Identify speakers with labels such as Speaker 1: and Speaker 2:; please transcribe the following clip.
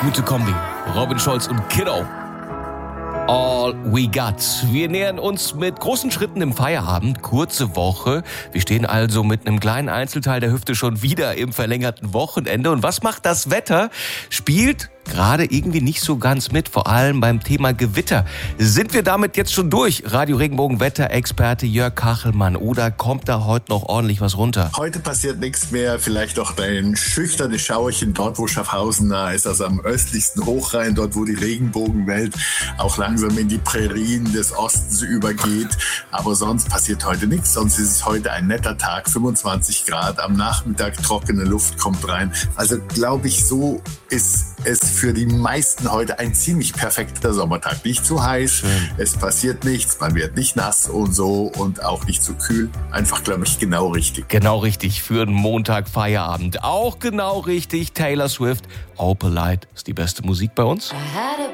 Speaker 1: Gute Kombi. Robin Scholz und Kiddo. All we got. Wir nähern uns mit großen Schritten im Feierabend. Kurze Woche. Wir stehen also mit einem kleinen Einzelteil der Hüfte schon wieder im verlängerten Wochenende. Und was macht das Wetter? Spielt gerade irgendwie nicht so ganz mit, vor allem beim Thema Gewitter. Sind wir damit jetzt schon durch? Radio Regenbogen Wetterexperte Jörg Kachelmann, oder kommt da heute noch ordentlich was runter?
Speaker 2: Heute passiert nichts mehr, vielleicht doch ein schüchternes Schauerchen dort, wo Schaffhausen nah ist, also am östlichsten Hochrhein, dort wo die Regenbogenwelt auch langsam in die Prärien des Ostens übergeht. Aber sonst passiert heute nichts, sonst ist es heute ein netter Tag, 25 Grad, am Nachmittag trockene Luft kommt rein. Also glaube ich, so ist es für die meisten heute ein ziemlich perfekter Sommertag. Nicht zu heiß, schön. Es passiert nichts, man wird nicht nass und so und auch nicht zu kühl. Einfach, glaube ich, genau richtig.
Speaker 1: Genau richtig für einen Montag Feierabend. Auch genau richtig, Taylor Swift. Opalite ist die beste Musik bei uns.
Speaker 3: I had a